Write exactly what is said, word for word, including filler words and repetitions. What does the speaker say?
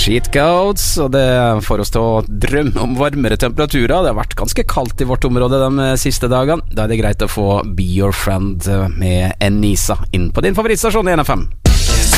Sheetcoats, og det får oss til å drømme om varmere temperaturer. Det har vært ganske kaldt i vårt område de siste dagene. Da er det greit å få Be Your Friend med Enisa inn på din favorittstasjon i N F M.